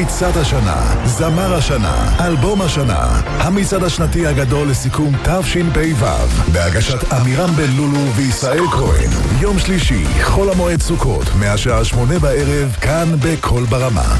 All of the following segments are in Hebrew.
ריצת השנה, זמר השנה, אלבום השנה, המצעד השנתי הגדול לסיכום תשפ"ו, בהגשת אמירם בן לולו וישראל כהן. יום שלישי, חול המועד סוכות, מהשעה 8 בערב, כאן בכל ברמה.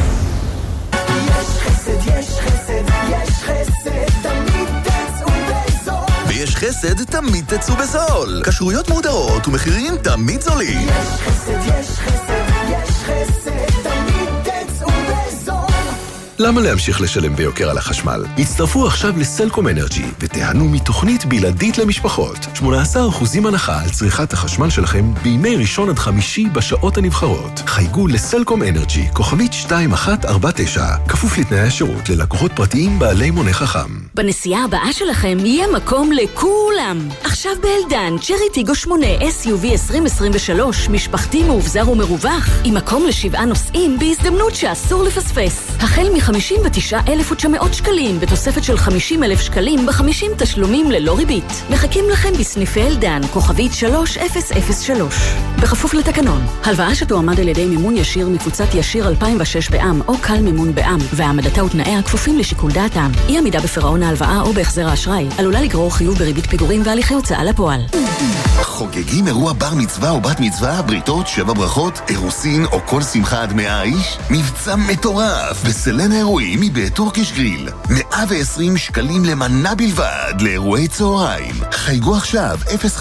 יש חסד, יש חסד, יש חסד, תמיד תצאו בזול. ויש חסד, תמיד תצאו בזול. כשרויות מודרות ומחירים תמיד זולים. יש חסד, יש חסד, יש חסד, תמיד תצאו בזול. למה להמשיך לשלם ביוקר על החשמל? הצטרפו עכשיו לסלקום אנרג'י ותיהנו מתוכנית בלעדית למשפחות. 18% הנחה על צריכת החשמל שלכם בימי ראשון עד חמישי בשעות הנבחרות. חייגו לסלקום אנרג'י, כוכבית 2149, כפוף לתנאי השירות ללקוחות פרטיים בעלי מונה חכם. בנסיעה הבאה שלכם יהיה מקום לכולם. עכשיו באלדן, צ'רי טיגו 8 SUV 2023, משפחתי מאובזר ומרווח, עם מקום ל7 נוסעים בהזדמנות שאסור לפספס. החל מ59,900 שקלים, בתוספת של 50,000 שקלים ב50 תשלומים ללא ריבית. מחכים לכם בסניפי אלדן, כוכבית 3003. בכפוף לתקנון. הלוואה שתועמד על ידי מימון ישיר מקבוצת ישיר 2006 בע"מ או קל מימון בע"מ, והעמדתה ותנאיה כפופים לשיקול דעתם. אי עמידה בפירעון ההלוואה או בהחזר האשראי עלולה לגרור חיוב בריבית פיגורים והליכי הוצאה לפועל. חוגגים אירוע בר מצווה או בת מצווה, בריתות, 7 ברכות, אירוסין או כל שמחה עד 100 איש? מבצע מטורף בסלן האירועים מבית טורקיש גריל. 120 שקלים למנה בלבד לאירועי צהריים. חייגו עכשיו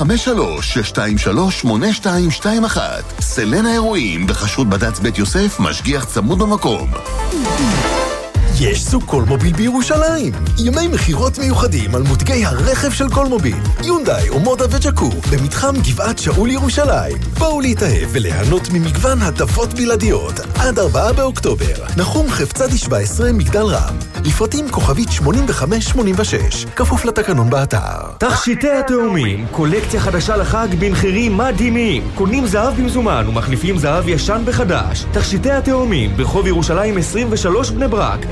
053-623-8221. סלן האירועים בחשות בד"ץ בית יוסף, משגיח צמוד במקום. יש סוג קולמוביל בירושלים. ימי מחירות מיוחדים על מותגי הרכב של קולמוביל, יונדאי ומודה וג'קו, במתחם גבעת שאול ירושלים. בואו להתאהב וליהנות ממגוון הטבות בלעדיות עד 4 באוקטובר. נחום חפצדי 17 מגדל רם. לפרטים כוכבית 8586, כפוף לתקנון באתר. תכשיטי התאומים, קולקציה חדשה לחג במחירים מדהימים. קונים זהב במזומן ומחליפים זהב ישן בחדש. תכשיטי התאומים ברחוב ירושלים 23 בני ברק,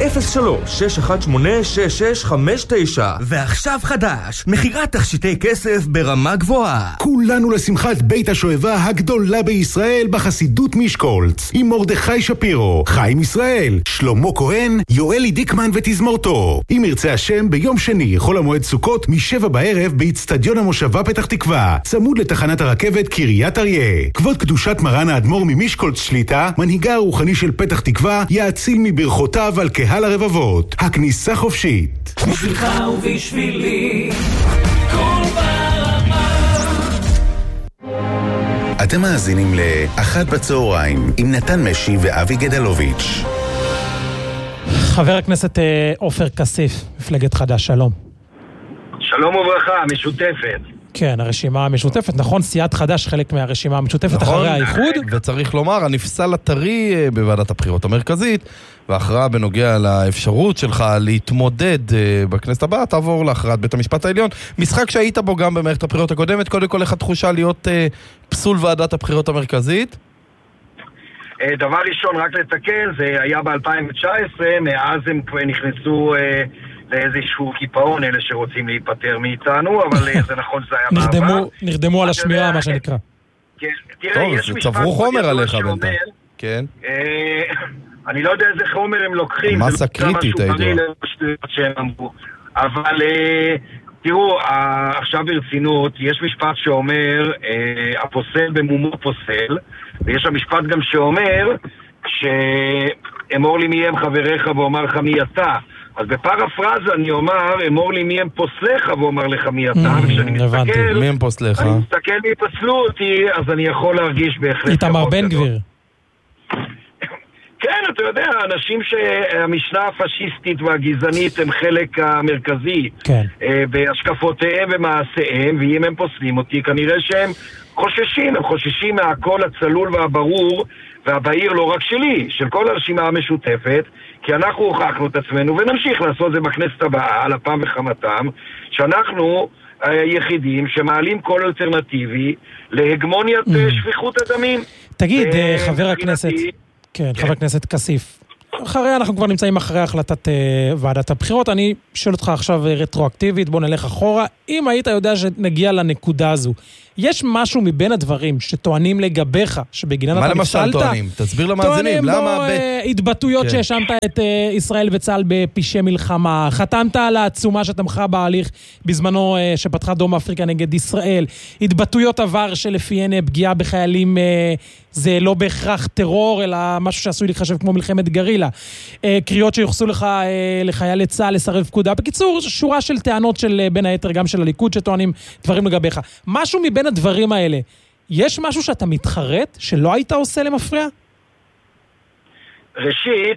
03-618-6659. ועכשיו חדש, מחירת תכשיטי כסף ברמה גבוהה. כולנו לשמחת בית השואבה הגדולה בישראל בחסידות משקולץ, עם מרדכי שפירו, חיים ישראל, שלמה כהן, יואלי דיקמן ותזמורתו. אם ירצה השם, ביום שני, חול המועד סוכות, מ7 בערב באצטדיון המושבה פתח תקווה, צמוד לתחנת הרכבת קריית אריה. כבוד קדושת מרן האדמו"ר ממשקולץ שליטה, מנהיגה הרוחני של פתח תקווה, יאציל מברכותיו על קהל הרבבות. הכניסה חופשית. בשבילך ובשבילי, כל ברמה. אתם מאזינים לאחת בצהריים עם נתן משי ואבי גדלוביץ'. חבר הכנסת עופר כסיף, מפלגת חד"ש, שלום. שלום וברכה, משותפת. כן, הרשימה המשותפת, נכון, סיעת חד"ש חלק מהרשימה המשותפת אחרי האיחוד. וצריך לומר, הנפסל הטרי בוועדת הבחירות המרכזית, וההכרעה בנוגע לאפשרות שלך להתמודד בכנסת הבאה, תעבור להכרעת בית המשפט העליון. משחק שהיית בו גם במערכת הבחירות הקודמת, קודם כל איך התחושה להיות פסול ועדת הבחירות המרכזית? דבר ראשון, רק לתקן, זה היה ב-2019, מאז הם כבר נכנסו לאיזשהו קיפאון, אלה שרוצים להיפטר מאיתנו, אבל זה נכון, זה היה בעבר. נרדמו על השמירה, מה שנקרא. תראה, יש משפט... צברו חומר עליך בינתיים. כן. אני לא יודע איזה חומר הם לוקחים. מסה קריטית, הידוע. אבל תראו, עכשיו ברצינות, יש משפט שאומר, הפוסל במומו פוסל, ויש המשפט גם שאומר, שאמור לי מי הם חבריך ואומר לך מי אתה. אז בפרפרזה אני אומר, אמור לי מי הם פוסליך ואומר לך מי אתה. וכשאני מסתכל, מי הם פוסליך? אני מסתכל מי פסלו אותי, אז אני יכול להרגיש בהחלט... איתמר בן גביר. כן, אתה יודע, אנשים שהמשנה הפשיסטית והגזענית הם חלק המרכזי בהשקפותיהם ומעשיהם, ואם הם פוסלים אותי, כנראה שהם חוששים, הם חוששים מהקול הצלול והברור והבהיר לא רק שלי, של כל הרשימה המשותפת, כי אנחנו הוכחנו את עצמנו ונמשיך לעשות את זה בכנסת הבאה, על אפם וחמתם, שאנחנו היחידים שמעלים קול אלטרנטיבי להגמוניית שפיכות הדמים. תגיד, חבר הכנסת... כן, חבר הכנסת כסיף. אנחנו כבר נמצאים אחרי החלטת ועדת הבחירות. אני שואל אותך עכשיו רטרואקטיבית, בוא נלך אחורה. אם היית יודע שנגיע לנקודה הזו, יש משהו מבין הדברים שטוענים לגביך, שבגינן אתה נפסלת? מה למשל טוענים? תסביר למאזינים, למה... התבטאויות שהאשמת את ישראל וצה"ל בפשעי מלחמה, חתמת על העצומה שתמכה בהליך בזמנו שפתחה דרום אפריקה נגד ישראל, התבטאויות עבר שלפיהן פגיעה בחיילים זה לא בהכרח טרור, אלא משהו שעשוי להיחשב כמו מלחמת גרילה. קריאות שיוחסו לך לחיילי צה"ל לסרב פקודה. בקיצור, שורה של טענות של בין היתר גם של הליכוד שטוענים דברים לגביך. משהו מבין הדברים האלה, יש משהו שאתה מתחרט שלא היית עושה למפריע? ראשית,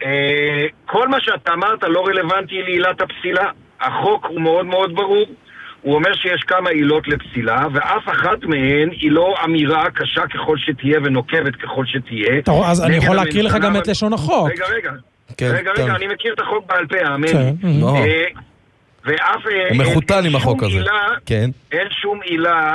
כל מה שאתה אמרת לא רלוונטי לעילת הפסילה. החוק הוא מאוד מאוד ברור. הוא אומר שיש כמה עילות לפסילה, ואף אחת מהן היא לא אמירה קשה ככל שתהיה ונוקבת ככל שתהיה. אז אני יכול להקריא לך גם את לשון החוק. רגע, אני מכיר את החוק בעל פה, האמן. ואף... הוא מחותן עם החוק הזה. אין שום עילה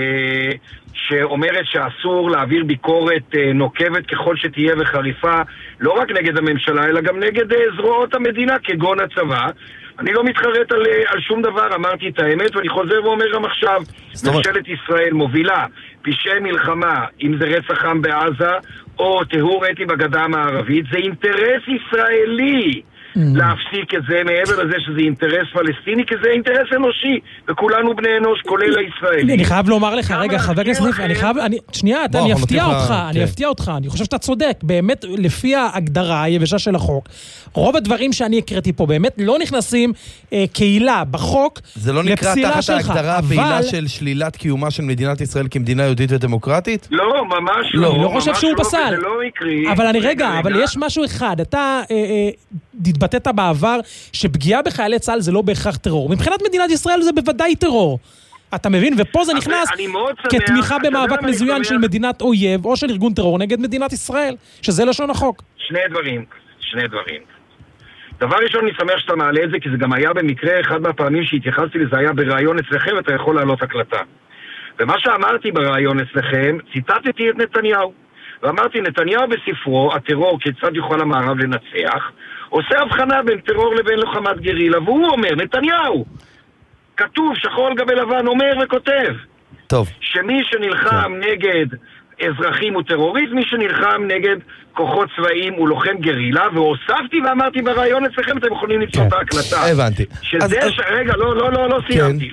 שאומרת שאסור להעביר ביקורת נוקבת ככל שתהיה וחריפה, לא רק נגד הממשלה, אלא גם נגד זרועות המדינה, כגון הצבא. אני לא מתחרט על שום דבר, אמרתי את האמת, ואני חוזר ואומר גם עכשיו, ממשלת ישראל מובילה פשעי מלחמה, אם זה רצח עם בעזה, או טהור אתני בגדה המערבית, זה אינטרס ישראלי להפסיק את זה, מעבר לזה שזה אינטרס פלסטיני, כי זה אינטרס אנושי, וכולנו בני אנוש, כולל הישראלי. אני חייב לומר לך, רגע, חבר הכנסת ניף, שנייה, אני אפתיע אותך, אני חושב שאתה צודק, באמת, לפי ההגדרה היבשה של החוק, רוב הדברים שאני הקראתי פה, באמת לא נכנסים קהילה בחוק לפסילה שלך. זה לא נקרא תחת ההגדרה הפעילה של שלילת קיומה של מדינת ישראל כמדינה יהודית ודמוקרטית? לא, ממש לא. אני לא חושב שהוא פסל. זה לא יקרי. אבל אבל יש משהו אחד, אתה התבטאת בעבר שפגיעה בחיילי צה"ל זה לא בהכרח טרור. מבחינת מדינת ישראל זה בוודאי טרור. אתה מבין? ופה זה נכנס כתמיכה במאבק מזוין של מדינת אויב או של ארגון טרור נגד מדינת ישראל, שזה לשון החוק. שני דברים. דבר ראשון, אני שמח שאתה מעלה את זה, כי זה גם היה במקרה, אחד מהפעמים שהתייחסתי לזה היה בראיון אצלכם, אתה יכול לעלות הקלטה. ומה שאמרתי בראיון אצלכם, ציטטתי את נתניהו. ואמרתי, נתניהו בספרו, הטרור כיצד יוכל המערב לנצח, עושה הבחנה בין טרור לבין לוחמת גרילה, והוא אומר, נתניהו, כתוב שחור על גבי לבן, אומר וכותב, טוב. שמי שנלחם נגד אזרחים הוא טרוריסט, מי שנלחם נגד כוחות צבאיים הוא לוחם גרילה, והוספתי ואמרתי ברעיון אצלכם, אתם יכולים למצוא את ההקלטה. הבנתי. רגע, לא סיימתי.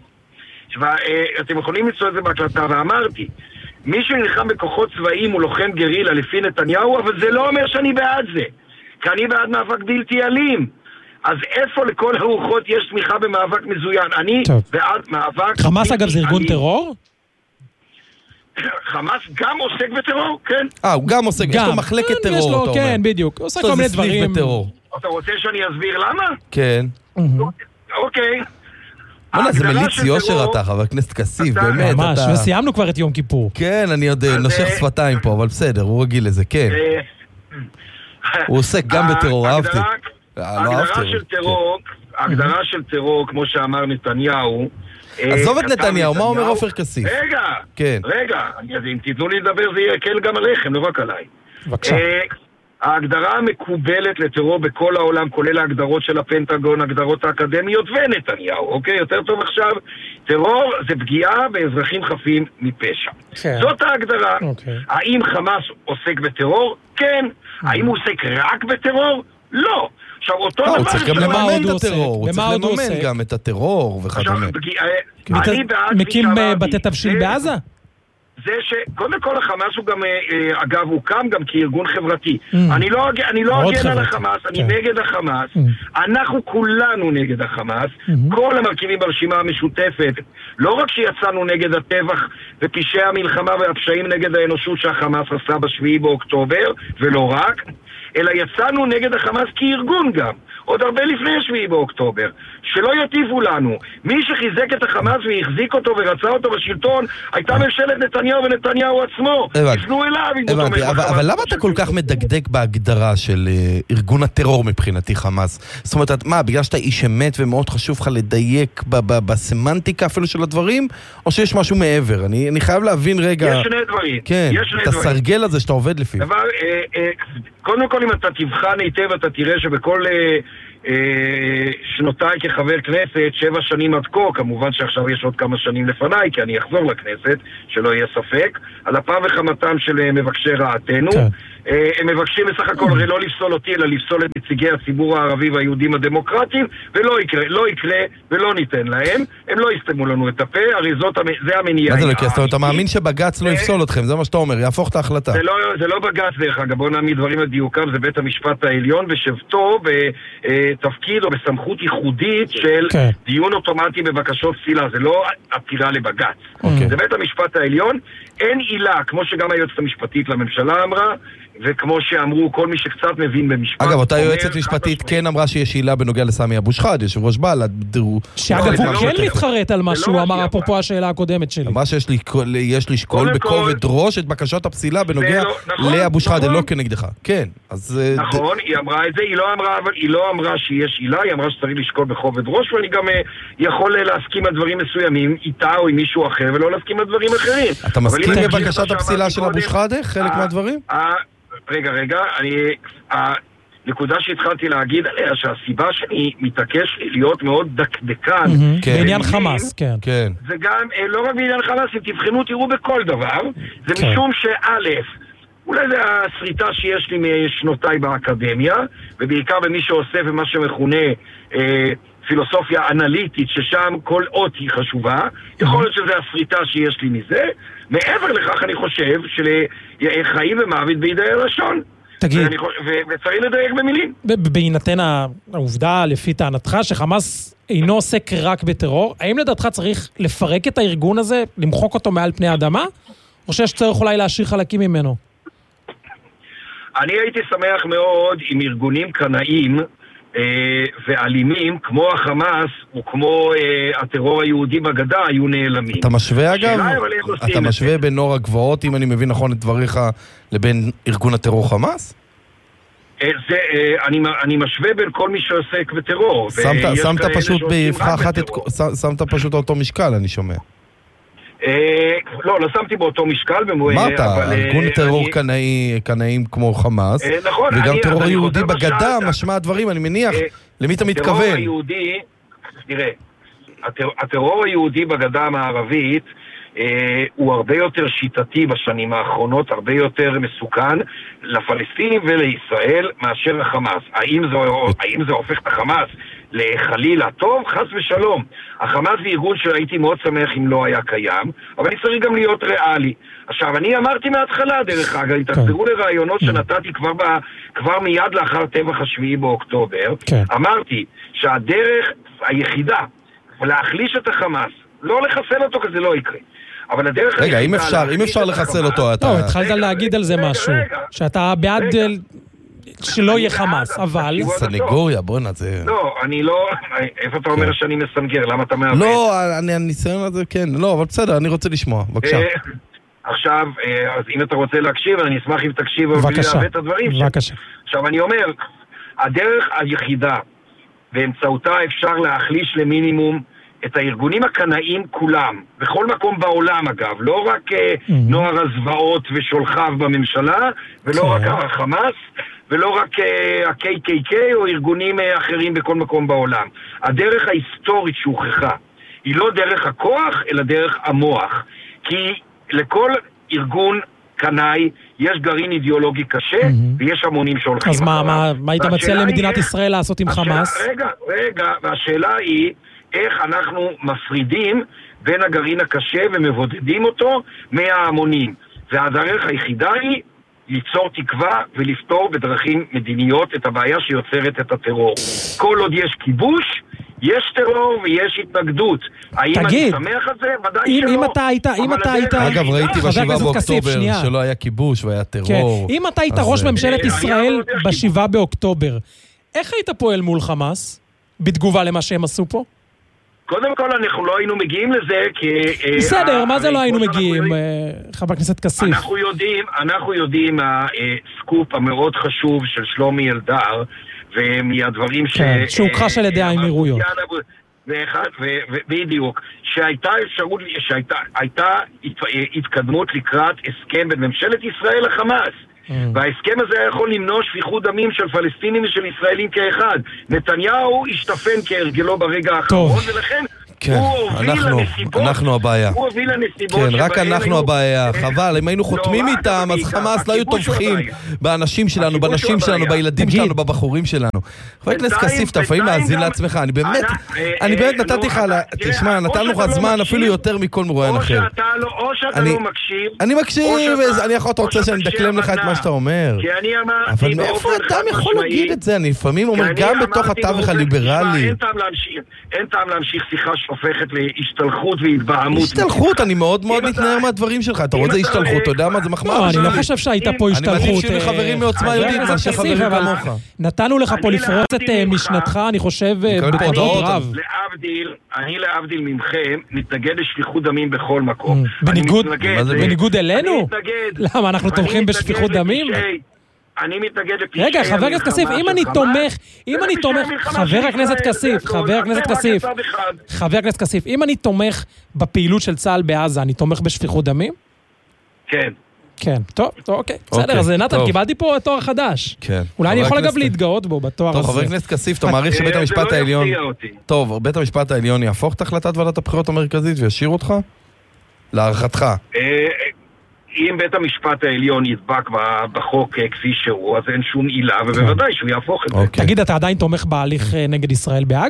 אתם יכולים למצוא את זה בהקלטה, ואמרתי, מי שנלחם בכוחות צבאיים הוא לוחם גרילה לפי נתניהו, אבל זה לא אומר שאני בעד זה, כי אני בעד מאבק בלתי אלים. אז איפה לכל הרוחות יש תמיכה במאבק מזוין? אני בעד מאבק... חמאס אגב זה ארגון טרור? חמאס גם עוסק בטרור, כן. הוא גם עוסק, יש לו מחלקת טרור, אתה אומר. כן, בדיוק. עושה כל מיני דברים. אתה רוצה שאני אסביר למה? כן. אוקיי. זה מליץ יושר אתה, חבר הכנסת כסיף, באמת. ממש, וסיימנו כבר את יום כיפור. כן, אני עוד נושך שפתיים פה, אבל בסדר, הוא רגיל לזה, כן. הוא עוסק גם בטרור, אהבתי. ההגדרה של טרור, כמו שאמר נתניהו... עזוב את נתניהו, מה אומר עופר כסיף? רגע, אם תיתנו לי לדבר זה יהיה קל גם עליכם, לא רק עליי. בבקשה. ההגדרה המקובלת לטרור בכל העולם, כולל ההגדרות של הפנטגון, הגדרות האקדמיות ונתניהו, אוקיי? יותר טוב עכשיו, טרור זה פגיעה באזרחים חפים מפשע. זאת ההגדרה. האם חמאס עוסק בטרור? כן. האם הוא עוסק רק בטרור? לא. עכשיו, אותו דבר... הוא צריך גם לממן את הטרור, הוא צריך לממן גם את הטרור וכדומה. מקים בתי תבשיל בעזה? זה שקודם כל החמאס הוא גם, אגב, הוא קם גם כארגון חברתי. אני לא אגן על החמאס, אני נגד החמאס. אנחנו כולנו נגד החמאס. כל המרכיבים ברשימה המשותפת, לא רק שיצאנו נגד הטבח ופשעי המלחמה והפשעים נגד האנושות שהחמאס עשה ב7 באוקטובר, ולא רק, אלא יצאנו נגד החמאס כארגון גם, עוד הרבה לפני 7 באוקטובר, שלא יטיפו לנו. מי שחיזק את החמאס והחזיק אותו ורצה אותו בשלטון, הייתה ממשלת נתניהו ונתניהו עצמו. תפנו אליו. אבל למה אתה כל כך מדקדק בהגדרה של ארגון הטרור מבחינתי חמאס? זאת אומרת, מה, בגלל שאתה איש אמת ומאוד חשוב לך לדייק בסמנטיקה אפילו של הדברים, או שיש משהו מעבר? אני חייב להבין רגע... יש שני דברים. כן, את הסרגל הזה שאתה עובד לפי. קודם כל, אם אתה תבחן היטב, אתה תראה שבכל שנותיי כחבר כנסת 7 שנים עד כה, כמובן שעכשיו יש עוד כמה שנים לפניי, כי אני אחזור לכנסת, שלא יהיה ספק, על אפם וחמתם של מבקשי רעתנו. הם מבקשים בסך הכל הרי לא לפסול אותי, אלא לפסול את נציגי הציבור הערבי והיהודים הדמוקרטיים, ולא יקרה ולא ניתן להם. הם לא יסתמו לנו את הפה, הרי זה המניע. מה זה לא יקרה? אתה מאמין שבג"ץ לא יפסול אתכם, זה מה שאתה אומר, יהפוך את ההחלטה. זה לא בג"ץ דרך אגב, בוא נעמיד דברים לדיוקם, זה בית המשפט העליון בשבתו בתפקיד או בסמכות ייחודית של דיון אוטומטי בבקשות פסילה, זה לא עתירה לבג"ץ. זה בית המשפט העליון, אין עילה, כמו שגם היועצת המשפטית לממשלה אמרה, וכמו שאמרו כל מי שקצת מבין במשפט. אגב, אותה יועצת משפטית כן אמרה שיש עילה בנוגע לסמי אבו שחאדה, יושב ראש בל"ד. שאגב, הוא כן מתחרט על מה שהוא אמר, אפרופו השאלה הקודמת שלי. אמרה שיש לשקול בכובד ראש את בקשות הפסילה בנוגע לאבו שחאדה, לא כנגדך. כן, אז... נכון, היא אמרה את זה, היא לא אמרה שיש עילה, היא אמרה שצריך לשקול בכובד ראש, ואני גם יכול להסכים על דברים מסוימים איתה או עם מישהו אחר, ולא להסכים על דברים אחרים. אתה מסכים בבקשת הפסילה של אבו שחאדה? חלק מהדברים? רגע, הנקודה שהתחלתי להגיד עליה, שהסיבה שאני מתעקש להיות מאוד דקדקן בעניין חמאס, כן. זה גם, לא רק בעניין חמאס, אם תבחנו, תראו בכל דבר, זה משום שא', אולי זה הסריטה שיש לי משנותיי באקדמיה, ובעיקר במי שעושה ומה שמכונה פילוסופיה אנליטית, ששם כל אות היא חשובה, יכול להיות שזה הסריטה שיש לי מזה. מעבר לכך אני חושב שחיים ומוות בידי הלשון. תגיד. וצריך לדייק במילים. בהינתן העובדה, לפי טענתך, שחמאס אינו עוסק רק בטרור, האם לדעתך צריך לפרק את הארגון הזה, למחוק אותו מעל פני האדמה, או שצריך אולי להשאיר חלקים ממנו? אני הייתי שמח מאוד עם ארגונים קנאים ואלימים, כמו החמאס וכמו הטרור היהודי בגדה, היו נעלמים. אתה משווה אגב? אתה משווה בין נוער הגבעות, אם אני מבין נכון את דבריך, לבין ארגון הטרור חמאס? אני משווה בין כל מי שעוסק בטרור. שמת פשוט אותו משקל, אני שומע. לא שמתי באותו משקל. מה אתה? ארגון טרור קנאים כמו חמאס, וגם טרור יהודי בגדה, משמע הדברים, אני מניח, למי אתה מתכוון? הטרור היהודי, תראה, הטרור היהודי בגדה המערבית הוא הרבה יותר שיטתי בשנים האחרונות, הרבה יותר מסוכן לפלסטינים ולישראל מאשר החמאס. האם זה הופך את החמאס לחלילה טוב? חס ושלום. החמאס זה ארגון שהייתי מאוד שמח אם לא היה קיים, אבל אני צריך גם להיות ריאלי. עכשיו, אני אמרתי מההתחלה, דרך אגב, תחזרו לרעיונות שנתתי כבר מיד לאחר טבח 7 באוקטובר, אמרתי שהדרך היחידה להחליש את החמאס, לא לחסל אותו כזה לא יקרה. אבל הדרך... רגע, אם אפשר לחסל אותו, אתה... התחלת להגיד על זה משהו, שאתה בעד שלא יהיה חמאס, אבל... סנגוריה, בוא נעשה... לא, אני לא... איפה אתה אומר שאני מסנגר? למה אתה מעבד? לא, הניסיון הזה, כן, לא, אבל בסדר, אני רוצה לשמוע, בבקשה. עכשיו, אז אם אתה רוצה להקשיב, אני אשמח אם תקשיב ובלי להבד את הדברים. בבקשה. עכשיו, אני אומר, הדרך היחידה, באמצעותה אפשר להחליש למינימום את הארגונים הקנאים כולם, בכל מקום בעולם אגב, לא רק נוער הזוועות ושולחיו בממשלה, ולא רק החמאס, ולא רק ה-KKK או ארגונים אחרים בכל מקום בעולם. הדרך ההיסטורית שהוכחה היא לא דרך הכוח, אלא דרך המוח. כי לכל ארגון קנאי יש גרעין אידיאולוגי קשה, ויש המונים שהולכים. אז מה היית מציע למדינת ישראל לעשות עם חמאס? רגע, והשאלה היא איך אנחנו מפרידים בין הגרעין הקשה ומבודדים אותו מההמונים. והדרך היחידה היא ליצור תקווה ולפתור בדרכים מדיניות את הבעיה שיוצרת את הטרור. כל עוד יש כיבוש, יש טרור ויש התנגדות. האם אני שמח על זה? ודאי שלא. אם אתה היית... אגב, ראיתי ב7 באוקטובר שלא היה כיבוש והיה טרור. אם אתה היית ראש ממשלת ישראל ב7 באוקטובר, איך היית פועל מול חמאס בתגובה למה שהם עשו פה? קודם כל אנחנו לא היינו מגיעים לזה כי... בסדר, מה זה לא היינו מגיעים, חבר הכנסת כסיף? אנחנו יודעים הסקופ המאוד חשוב של שלומי אלדר ומהדברים שהוכחש על ידי האמירויות. בדיוק, שהייתה אפשרות, שהייתה התקדמות לקראת הסכם בין ממשלת ישראל לחמאס. וההסכם הזה היה יכול למנוע שפיכות דמים של פלסטינים ושל ישראלים כאחד. נתניהו השתפן כהרגלו ברגע האחרון, ולכן כן, אנחנו הבעיה. הוא הוביל לנסיבות כן, רק אנחנו הבעיה. חבל, אם היינו חותמים איתם, אז חמאס לא היו טובחים באנשים שלנו, בנשים שלנו, בילדים שלנו, בבחורים שלנו. חבר הכנסת כסיף, אתה לפעמים מאזין לעצמך, אני באמת נתתי לך, תשמע, נתנו לך זמן אפילו יותר מכל מרואיין אחר. או שאתה לא מקשיב. אני מקשיב, אתה רוצה שאני אדקלם לך את מה שאתה אומר. אבל מאיפה אדם יכול להגיד את זה? אני לפעמים אומר, גם בתוך התווך הליברלי. אין טעם להמשיך שיחה שהופכת להשתלחות והתבעמות. השתלחות, אני מאוד מאוד מתנער מהדברים שלך. אתה רוצה השתלחות, אתה יודע מה זה מחמאה? לא, אני לא חושב שהייתה פה השתלחות. אני מעדיף שיהיו חברים מעוצמה יהודית, מה שחברים כמוך. נתנו לך פה לפרוץ את משנתך, אני חושב, בכבוד רב. אני להבדיל ממכם, מתנגד לשפיכות דמים בכל מקום. בניגוד אלינו? למה, אנחנו תומכים בשפיכות דמים? אני מתנגד לפשעי... רגע, חבר הכנסת כסיף, אם אני תומך, חבר הכנסת כסיף, אם אני תומך בפעילות של צה"ל בעזה, אני תומך בשפיכות דמים? כן. כן, טוב, אוקיי. בסדר, אז נתן, קיבלתי פה תואר חדש. כן. אולי אני יכול אגב להתגאות בו, בתואר הזה. טוב, חבר הכנסת כסיף, אתה מעריך שבית המשפט העליון... טוב, בית המשפט העליון יהפוך את החלטת ועדת הבחירות המרכזית וישאיר אותך? להערכתך. אם בית המשפט העליון ידבק בחוק כפי שהוא, אז אין שום עילה, ובוודאי שהוא יהפוך את זה. תגיד, אתה עדיין תומך בהליך נגד ישראל בהאג?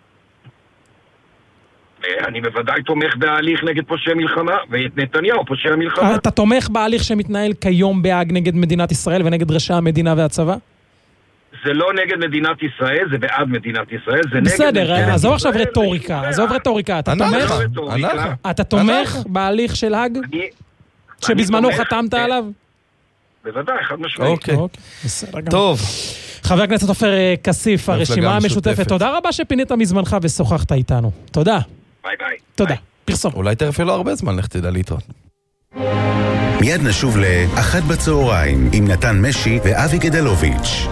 אני בוודאי תומך בהליך נגד פושעי מלחמה, ואת נתניהו פושעי המלחמה. אתה תומך בהליך שמתנהל כיום בהאג נגד מדינת ישראל ונגד ראשי המדינה והצבא? זה לא נגד מדינת ישראל, זה בעד מדינת ישראל, זה נגד... בסדר, עזוב עכשיו רטוריקה, אתה תומך בהליך של האג? שבזמנו חתמת עליו? בוודאי, חד משמעית. אוקיי. טוב. חבר הכנסת עופר כסיף, הרשימה המשותפת, תודה רבה שפינית מזמנך ושוחחת איתנו. תודה. ביי ביי. תודה. פרסום. אולי תכף לא הרבה זמן, לך תדע להתראות. מיד נשוב לאחת בצהריים עם נתן משי ואבי גדלוביץ'.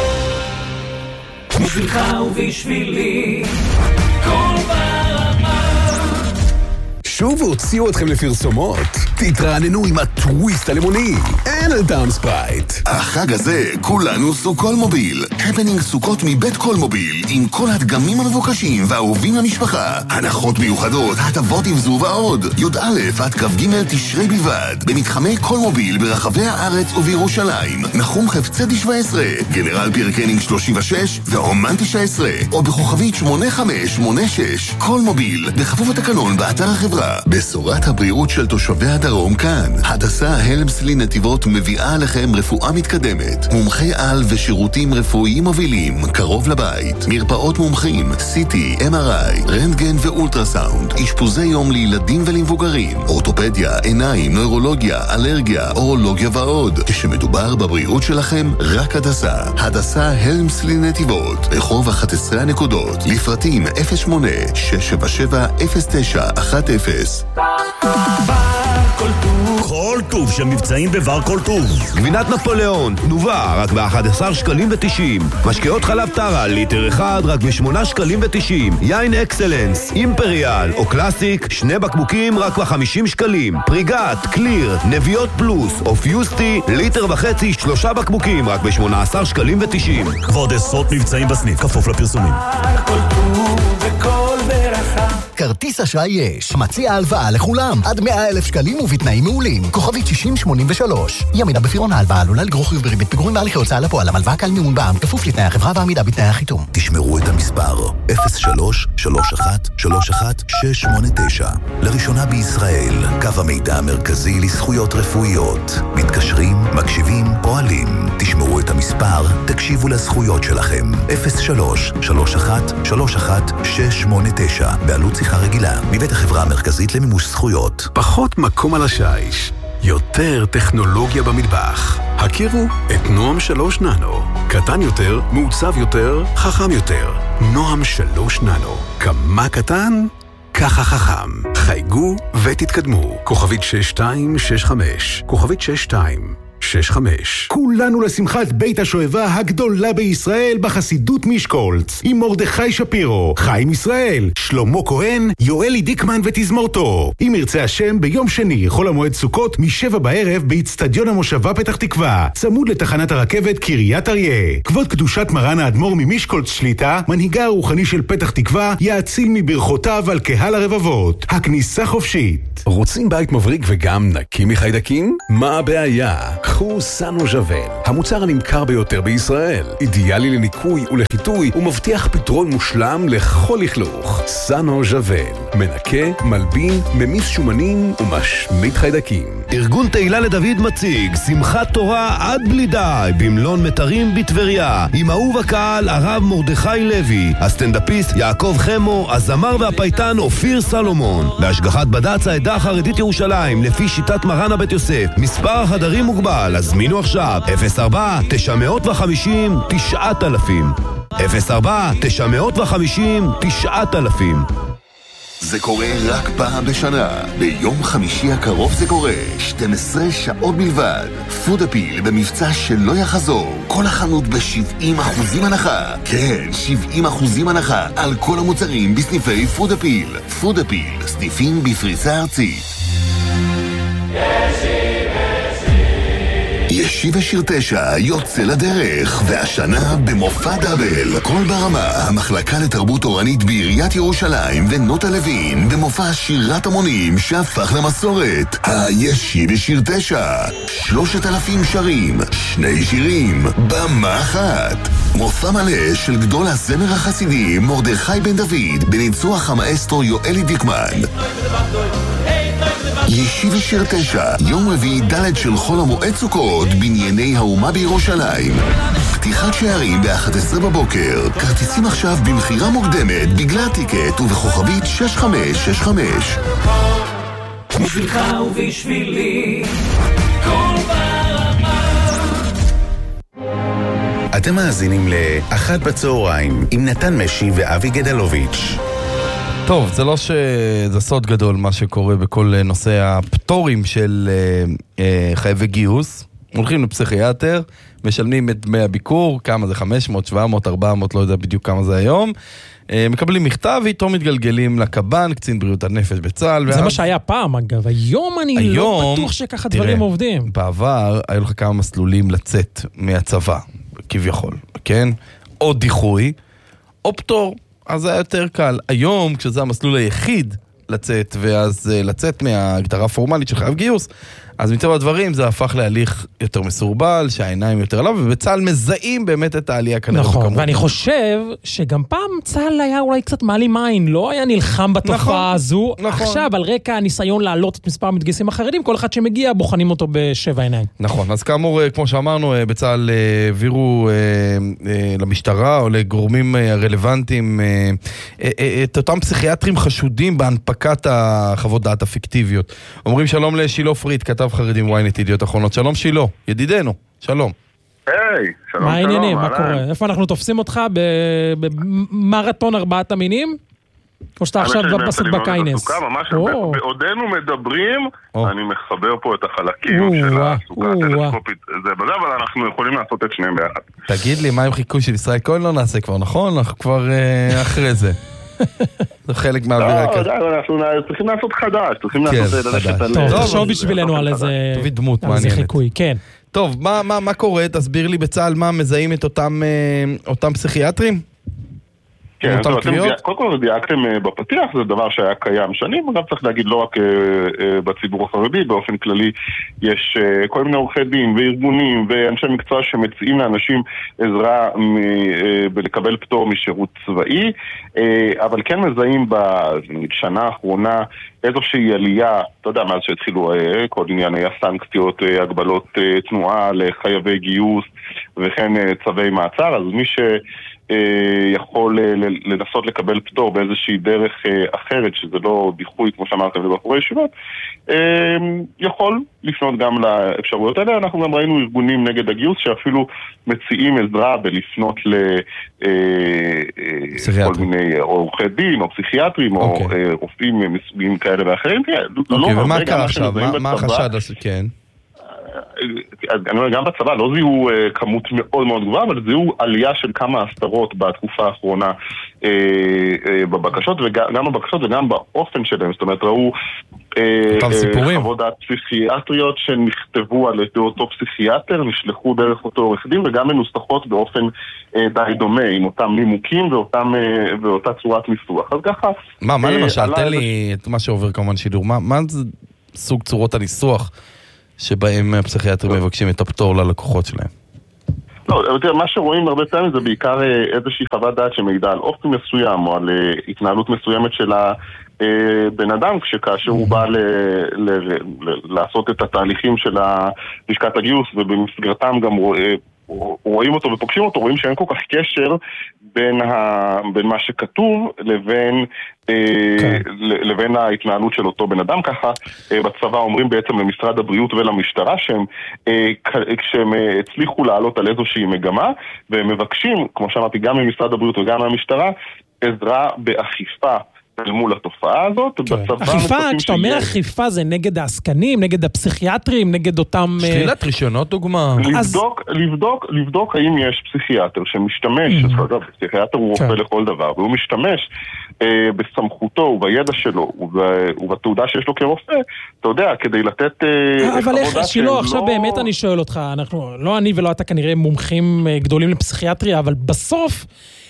בשבילך ובשבילי כל ברמה. שוב הוציאו אתכם לפרסומות? תתרעננו עם הטוויסט הלימוני, אין על טעם ספרייט. החג הזה כולנו סוכולמוביל. הפנינג סוכות מבית קולמוביל, עם כל הדגמים המבוקשים והאהובים למשפחה. הנחות מיוחדות, הטבות עם זו ועוד. י"א עד כ"ג תשרי בלבד, במתחמי קולמוביל ברחבי הארץ ובירושלים. נחום חפצדי 17, גנרל פירקנינג 36 והומן 19, או בכוכבית 8586. קולמוביל, בכפוף התקנון באתר החברה. בשורת הבריאות של תושבי הדרום כאן. הדסה הלמסלי נתיבות מביאה עליכם רפואה מתקדמת, מומחי על ושירותים רפואיים מובילים קרוב לבית, מרפאות מומחים, CT, MRI, רנטגן ואולטרסאונד, אשפוזי יום לילדים ולמבוגרים, אורתופדיה, עיניים, נוירולוגיה, אלרגיה, אורולוגיה ועוד. כשמדובר בבריאות שלכם, רק הדסה. הדסה הלמסלי נתיבות, רחוב 11 הנקודות, לפרטים 08-677-0910. כל טוב שמבצעים בבר כל טוב. גבינת נפוליאון, תנובה, רק ב-11 שקלים ו-90. משקאות חלב טרה, ליטר אחד, רק ב-8 שקלים ו-90. יין אקסלנס, אימפריאל או קלאסיק, 2 בקבוקים, רק ב-50 שקלים. פריגת, קליר, נביאות פלוס או פיוסטי, ליטר וחצי, 3 בקבוקים, רק ב-18 שקלים ו-90. כבוד עשרות מבצעים בסניף, כפוף לפרסומים. כל טוב וכל ברכה. כרטיס אשראי יש, מציע הלוואה לכולם, עד 100,000 שקלים ובתנאים מעולים. כוכבית 6083. ימינה בפירעון ההלוואה עלולה לגרור חיוב בריבית פיגורים בהליכי הוצאה לפועל. המלוואה קל מימון בע"מ, כפוף לתנאי החברה ועמידה בתנאי החיתום. תשמרו את המספר 03-31-31689. לראשונה בישראל, קו המידע המרכזי לזכויות רפואיות. מתקשרים, מקשיבים, פועלים. תשמרו את המספר, תקשיבו לזכויות שלכם. 03-31-31689. בעלות שיחה רגילה, מבית החברה המרכזית למימוש זכויות. פחות מקום על השיש, יותר טכנולוגיה במטבח. הכירו את נועם 3 ננו. קטן יותר, מעוצב יותר, חכם יותר. נועם 3 ננו. כמה קטן? ככה חכם. חייגו ותתקדמו. כוכבית 6265. כוכבית 6265. כולנו לשמחת בית השואבה הגדולה בישראל בחסידות משקולץ, עם מרדכי שפירו, חיים ישראל, שלמה כהן, יואלי דיקמן ותזמורתו. אם ירצה השם, ביום שני, חול המועד סוכות, מ-7 בערב, באצטדיון המושבה פתח תקווה, צמוד לתחנת הרכבת קריית אריה. כבוד קדושת מרן האדמו"ר ממשקולץ שליטה, מנהיגה הרוחני של פתח תקווה, יאציל מברכותיו על קהל הרבבות. הכניסה חופשית. רוצים בית מבריק וגם נקי מחיידקים? מה הבעיה? קחו סנו ז'וול, המוצר הנמכר ביותר בישראל. אידיאלי לניקוי ולחיטוי ומבטיח פתרון מושלם לכל לכלוך. סנו ז'וול, מנקה, מלבין, ממיס שומנים ומשמיד חיידקים. ארגון תהילה לדוד מציג שמחת תורה עד בלי די במלון מטרים בטבריה, עם אהוב הקהל הרב מרדכי לוי, הסטנדאפיסט יעקב חמו, הזמר והפייטן אופיר סלומון, בהשגחת בד"ץ העדה החרדית ירושלים לפי שיטת מרן הבית יוסף. מספר החדרים מוגבל, הזמינו עכשיו 04-950-9000 04-950-9000. זה קורה רק פעם בשנה. ביום חמישי הקרוב זה קורה. 12 שעות בלבד. פוד אפיל במבצע שלא יחזור. כל החנות ב-70% הנחה. כן, 70% הנחה על כל המוצרים בסניפי פוד אפיל. פוד אפיל, סניפים בפריסה ארצית. ישיבה שיר 9 יוצא לדרך, והשנה במופע דאבל. כל ברמה, המחלקה לתרבות אורנית בעיריית ירושלים ונוטה לוין, במופע שירת המונים שהפך למסורת. הישיבה שיר 9, 3,000 שרים, 2 שירים, במה אחת. מופע מלא של גדול הזמר החסידי מרדכי בן דוד, בניצוח המאסטרו יואלי דיקמן. ישיבה שיר 9, יום רביעי ד' של חול המועד סוכות, בנייני האומה בירושלים. פתיחת שערים ב-11 בבוקר. כרטיסים עכשיו במחירה מוקדמת בגלל טיקט ובכוכבית 6565. בשבילך ובשבילי כל ברמה. אתם מאזינים לאחת בצהריים עם נתן משי ואבי גדלוביץ'. טוב, זה לא שזה סוד גדול מה שקורה בכל נושא הפטורים של חייבי גיוס. הולכים לפסיכיאטר, משלמים את דמי הביקור, כמה זה 500, 700, 400, לא יודע בדיוק כמה זה היום. מקבלים מכתב ואיתו מתגלגלים לקב"ן, קצין בריאות הנפש בצה"ל. זה מה שהיה פעם אגב, היום אני לא בטוח שככה דברים עובדים. בעבר היו לך כמה מסלולים לצאת מהצבא, כביכול, כן? או דיחוי, או פטור. אז זה היה יותר קל. היום, כשזה המסלול היחיד לצאת, ואז לצאת מההגדרה הפורמלית של חייב גיוס, אז מטבע הדברים זה הפך להליך יותר מסורבל, שהעיניים יותר עליו, ובצה"ל מזהים באמת את העלייה כנראה. נכון, ואני חושב שגם פעם צה"ל היה אולי קצת מעלים עין, לא היה נלחם בתופעה הזו. עכשיו, על רקע הניסיון להעלות את מספר המתגייסים החרדים, כל אחד שמגיע בוחנים אותו בשבע עיניים. נכון, אז כאמור, כמו שאמרנו, בצה"ל העבירו למשטרה או לגורמים הרלוונטיים את אותם פסיכיאטרים חשודים בהנפקת החוות דעת הפיקטיביות. אומרים שלום לשילו פריד, כתב חרדים וויינט ידיעות אחרונות. שלום שילו, ידידנו, שלום. היי, שלום. מה העניינים, מה קורה? איפה אנחנו תופסים אותך? במרתון 4 המינים? או שאתה עכשיו בסוק בקיינס? ממש בעודנו מדברים, אני מחבר פה את החלקים של הסוכה הטלסקופית, אבל אנחנו יכולים לעשות את שניהם ביחד. תגיד לי, מה עם חיקוי של ישראל כהן לא נעשה כבר, נכון? אנחנו כבר אחרי זה. זה חלק מהאווירה כזה. לא, אנחנו צריכים לעשות חדש, צריכים לעשות טוב, תחשוב בשבילנו על איזה דמות מעניינת. חיקוי, כן. טוב, מה קורה? תסביר לי בצה"ל מה מזהים את אותם פסיכיאטרים? כן, קודם כל דייקתם בפתיח, זה דבר שהיה קיים שנים, אגב צריך להגיד לא רק בציבור החרדי, באופן כללי יש כל מיני עורכי דין וארגונים ואנשי מקצוע שמציעים לאנשים עזרה בלקבל פטור משירות צבאי, אבל כן מזהים בשנה האחרונה איזושהי עלייה, אתה יודע, מאז שהתחילו כל ענייני הסנקציות, הגבלות תנועה לחייבי גיוס וכן צווי מעצר, אז מי יכול לנסות לקבל פטור באיזושהי דרך אחרת, שזה לא דיחוי כמו שאמרתם לבחורי ישיבות, יכול לפנות גם לאפשרויות האלה. אנחנו גם ראינו ארגונים נגד הגיוס שאפילו מציעים עזרה בלפנות לכל מיני עורכי דין או פסיכיאטרים או רופאים מסוגים כאלה ואחרים. ומה קרה עכשיו? מה החשד? כן. גם בצבא לא זיהו כמות מאוד מאוד גבוהה, אבל זיהו עלייה של כמה עשרות בתקופה האחרונה בבקשות, וגם בבקשות וגם באופן שלהם. זאת אומרת, ראו חוות דעת פסיכיאטריות שנכתבו על אותו פסיכיאטר, נשלחו דרך אותו עורך דין, וגם מנוסחות באופן די דומה, עם אותם נימוקים ואותה צורת ניסוח. אז ככה... מה למשל? תן לי את מה שעובר כמובן שידור. מה זה סוג צורות הניסוח שבהם הפסיכיאטרים מבקשים את הפטור ללקוחות שלהם? לא, מה שרואים הרבה פעמים זה בעיקר איזושהי חוות דעת שמעידה על אופי מסוים או על התנהלות מסוימת של הבן אדם, כאשר הוא בא לעשות את התהליכים של לשכת הגיוס, ובמסגרתם גם רואים אותו ופוגשים אותו, רואים שאין כל כך קשר בין מה שכתוב לבין ההתנהלות של אותו בן אדם. ככה בצבא אומרים בעצם למשרד הבריאות ולמשטרה שהם הצליחו לעלות על איזושהי מגמה, והם מבקשים, כמו שאמרתי, גם ממשרד הבריאות וגם מהמשטרה, עזרה באכיפה אל מול התופעה הזאת. אכיפה, כשאתה אומר אכיפה זה נגד העסקנים, נגד הפסיכיאטרים, נגד אותם... שלילת רישיונות דוגמה. לבדוק האם יש פסיכיאטר שמשתמש, פסיכיאטר הוא רופא לכל דבר, והוא משתמש בסמכותו ובידע שלו ובתעודה שיש לו כרופא, אתה יודע, כדי לתת... אבל איך, שילו, עכשיו באמת אני שואל אותך, לא אני ולא אתה כנראה מומחים גדולים לפסיכיאטריה, אבל בסוף...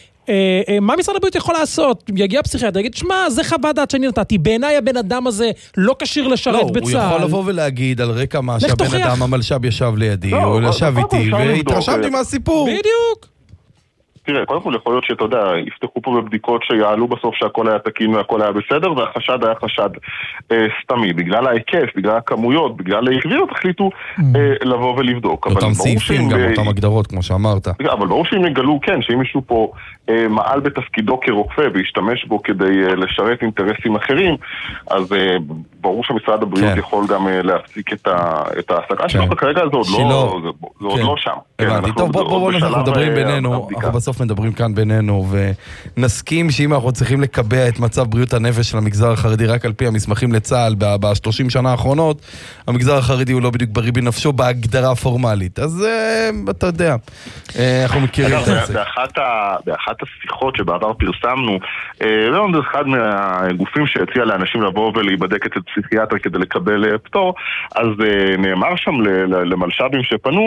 מה משרד הבריאות יכול לעשות? יגיע פסיכיאטר, יגיד, שמה, זה חוות דעת שאני נתתי, בעיניי הבן אדם הזה לא כשיר לשרת בצה"ל. הוא יכול לבוא ולהגיד על רקע מה שהבן אדם המלש"ב ישב לידי, או ישב איתי, והתרשמתי מהסיפור. בדיוק. תראה, קודם כל יכול להיות שאתה יודע, יפתחו פה בבדיקות שיעלו בסוף שהכל היה תקין והכל היה בסדר, והחשד היה חשד סתמי. בגלל ההיקף, בגלל הכמויות, בגלל העקביות, החליטו לבוא ולבדוק. אותם סעיפים, גם אותם הגדרות, כמו שאמרת. אבל ברור שהם יגלו, כן, שאם מישהו פה מעל בתפקידו כרופא והשתמש בו כדי לשרת אינטרסים אחרים, אז ברור שמשרד הבריאות יכול גם להפסיק את ההעסקה שלו, וכרגע זה עוד לא שם. טוב, בואו אנחנו מדברים בינינו, אנחנו בסוף מדברים כאן בינינו, ונסכים שאם אנחנו צריכים לקבע את מצב בריאות הנפש של המגזר החרדי רק על פי המסמכים לצה"ל ב-30 שנה האחרונות, המגזר החרדי הוא לא בדיוק בריא בנפשו בהגדרה הפורמלית. אז אתה יודע, אנחנו מכירים את זה. באחת השיחות שבעבר פרסמנו, זה אחד מהגופים שהציע לאנשים לבוא ולהיבדק אצל פסיכיאטר כדי לקבל פטור, אז נאמר שם למלש"בים שפנו,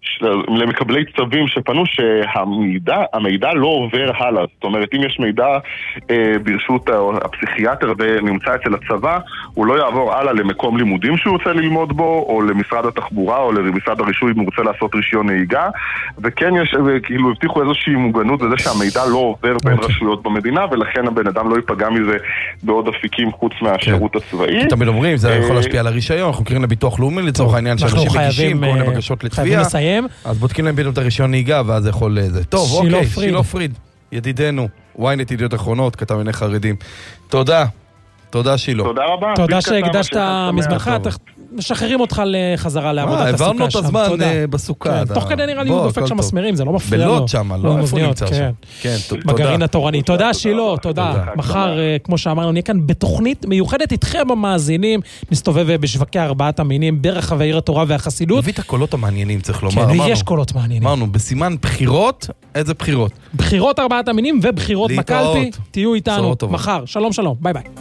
למקבלי צווים שפנו, שהמידע לא עובר הלאה. זאת אומרת, אם יש מידע ברשות הפסיכיאטר ונמצא אצל הצבא, הוא לא יעבור הלאה למקום לימודים שהוא רוצה ללמוד בו, או למשרד התחבורה, או למשרד הרישוי אם הוא רוצה לעשות רישיון נהיגה, וכן יש, כאילו הבטיחו איזושהי מוגנות לזה שהמידע לא עובר בין רשויות במדינה, ולכן הבן אדם לא ייפגע מזה בעוד אפיקים חוץ מהשירות הצבאי. כי תמיד אומרים, זה יכול להשפיע על הרישיון, אנחנו קוראים לביטוח לאומי לצורך העניין שאנשים מגישים כל מיני בקשות לתביעה, אז בודקים להם פתאום את הרישיון נהיגה, ואז יכול לזה. טוב, אוקיי, שילו פריד, ידידנו, ynet ידיעות אחרונות, כתב עיני חרדים. תודה. תודה שילו. תודה רבה. תודה שהקדשת מזמנך, משחררים אותך לחזרה לעבודת הסוכה שם. העברנו את הזמן בסוכה. תוך כדי נראה לי הוא דופק שם מסמרים, זה לא מפריע לו. בלוד שם, לא איפה נמצא שם. בגרעין התורני. תודה שילו, תודה. מחר, כמו שאמרנו, נהיה כאן בתוכנית מיוחדת איתכם המאזינים, נסתובב בשווקי ארבעת המינים, ברחבי עיר התורה והחסידות. הביא את הקולות המעניינים, צריך לומר. כן, יש קולות מעניינים. אמרנו, בסימן בחירות, איזה בחירות? בחירות ארבעת המינים ובחירות בקלפי. תהיו איתנו מחר. שלום שלום. ביי ביי.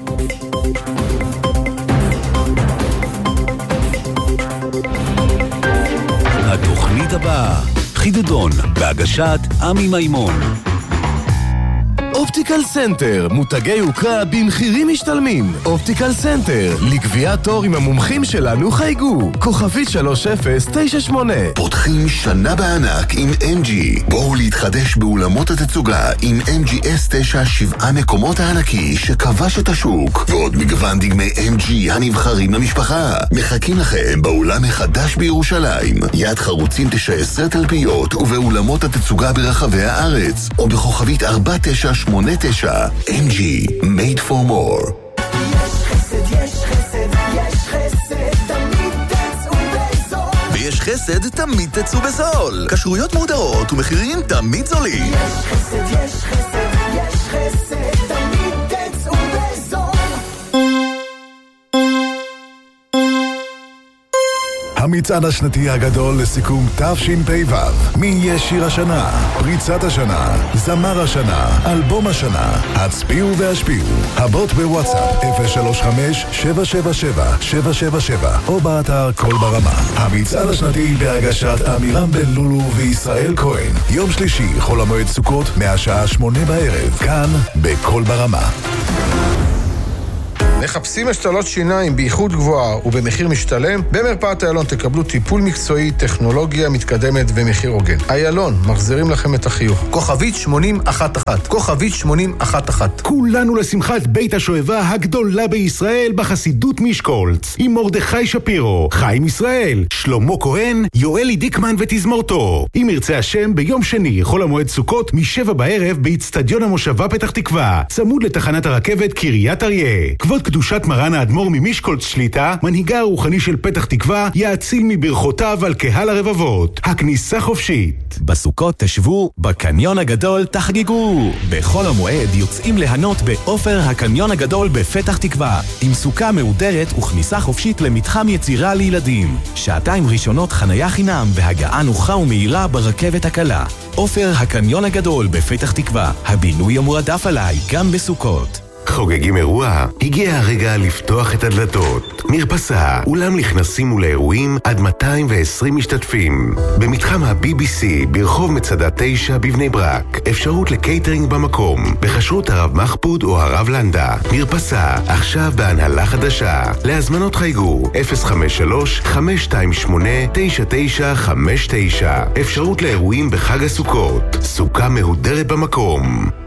התוכנית הבאה, חידודון, בהגשת עמי מימון. אופטיקל סנטר, מותגי יוקרה במחירים משתלמים. אופטיקל סנטר, לקביעת תור עם המומחים שלנו חייגו. כוכבית 3098. פותחים שנה בענק עם MG. בואו להתחדש באולמות התצוגה עם MG S9 7 מקומות הענקי שכבש את השוק. ועוד מגוון דגמי MG הנבחרים למשפחה. מחכים לכם באולם החדש בירושלים. יד חרוצים 19 תלפיות ובאולמות התצוגה ברחבי הארץ. או בכוכבית 4989. MG, made for more. יש חסד, יש חסד, יש חסד, תמיד תצאו בזול. ויש חסד, תמיד תצאו בזול. כשרויות מודרות ומחירים תמיד זולים. יש חסד, יש חסד, יש חסד, תמיד תצאו בזול. המצעד השנתי הגדול לסיכום תשפ"ו. מי יהיה שיר השנה? פריצת השנה, זמר השנה, אלבום השנה. הצביעו והשפיעו. הבוט בוואטסאפ 035-777-777 או באתר כל ברמה. המצעד השנתי בהגשת אמירם בן לולו וישראל כהן. יום שלישי, חול המועד סוכות, מהשעה 8 בערב. כאן בכל ברמה. מחפשים השתלות שיניים באיכות גבוהה ובמחיר משתלם? במרפאת איילון תקבלו טיפול מקצועי, טכנולוגיה מתקדמת ומחיר הוגן. איילון, מחזירים לכם את החיוך. כוכבית 8011. כוכבית 8011. כולנו לשמחת בית השואבה הגדולה בישראל בחסידות משקולץ. עם מרדכי שפירו, חיים ישראל, שלמה כהן, יואלי דיקמן ותזמורתו. אם ירצה השם, ביום שני, חול המועד סוכות, מ7 בערב באצטדיון המושבה פתח תקווה. צמוד לתחנת הרכבת קריית אריה. כבוד קדושת מרן האדמו"ר ממשקולץ שליטה, מנהיגה הרוחני של פתח תקווה, יאציל מברכותיו על קהל הרבבות. הכניסה חופשית. בסוכות תשבו, בקניון הגדול תחגגו. בכל המועד יוצאים ליהנות באופר הקניון הגדול בפתח תקווה, עם סוכה מהודרת וכניסה חופשית למתחם יצירה לילדים. שעתיים ראשונות חנייה חינם והגעה נוחה ומהירה ברכבת הקלה. אופר הקניון הגדול בפתח תקווה, הבינוי המועדף עליי גם בסוכות. חוגגים אירוע? הגיע הרגע לפתוח את הדלתות. מרפסה, אולם לכנסים ולאירועים עד 220 משתתפים. במתחם ה-BBC ברחוב מצדה 9 בבני ברק. אפשרות לקייטרינג במקום, בחשרות הרב מחפוד או הרב לנדה. מרפסה, עכשיו בהנהלה חדשה. להזמנות חייגו 053-528-9959. אפשרות לאירועים בחג הסוכות. סוכה מהודרת במקום.